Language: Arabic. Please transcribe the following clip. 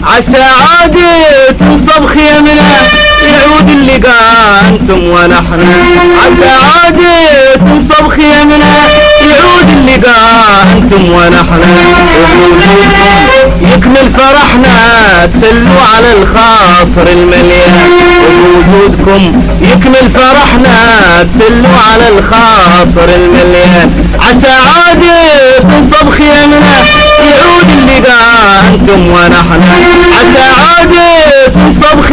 عسى عادي تنصب خيمنا يعود اللقاء انتم ونحن. عسى عادي تنصب خيمنا يعود اللقاء انتم ونحن. يكمل فرحنا تسلوا على الخاطر المليان. وبوجودكم يكمل فرحنا تسلوا على الخاطر المليان. عسى عادي تنصب خيمنا يعود اللقاء انتم ونحن. عسى عادي تنصب